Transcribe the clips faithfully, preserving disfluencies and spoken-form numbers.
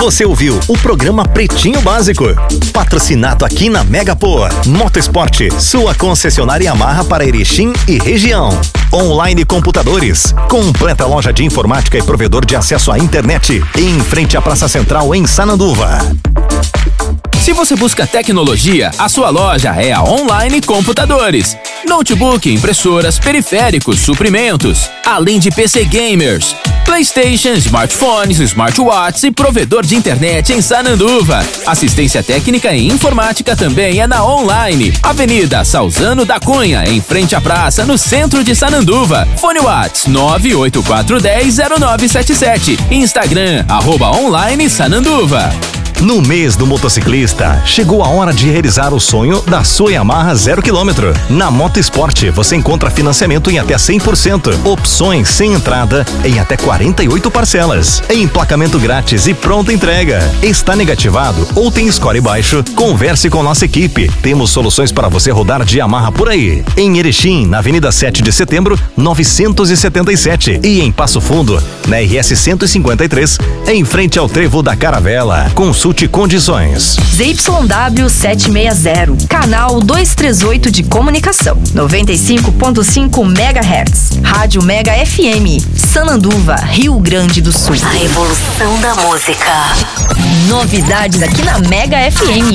Você ouviu o programa Pretinho Básico, patrocinado aqui na Megapoa. Motosport, sua concessionária Yamaha para Erechim e região. Online Computadores, completa loja de informática e provedor de acesso à internet, em frente à Praça Central em Sananduva. Se você busca tecnologia, a sua loja é a Online Computadores. Notebook, impressoras, periféricos, suprimentos, além de P C gamers, PlayStation, smartphones, smartwatches e provedor de internet em Sananduva. Assistência técnica e informática também é na Online. Avenida Salzano da Cunha, em frente à praça, no centro de Sananduva. Fone Whats nove oito quatro um zero zero nove sete sete. Instagram, arroba Online Sananduva. No mês do motociclista, chegou a hora de realizar o sonho da sua Yamaha zero quilômetro. Na Motosport, você encontra financiamento em até cem por cento, opções sem entrada em até quarenta e oito parcelas, emplacamento grátis e pronta entrega. Está negativado ou tem score baixo? Converse com nossa equipe. Temos soluções para você rodar de Yamaha por aí. Em Erechim, na Avenida sete de Setembro, novecentos e setenta e sete. E em Passo Fundo, na R S cento e cinquenta e três, em frente ao Trevo da Caravela. Consulte condições. Z Y W setecentos e sessenta, canal duzentos e trinta e oito de comunicação, noventa e cinco ponto cinco megahertz, Rádio Mega F M, Sananduva, Rio Grande do Sul. A revolução da música. Novidades aqui na Mega F M.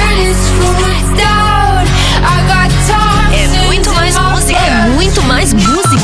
É muito mais música. É muito mais música.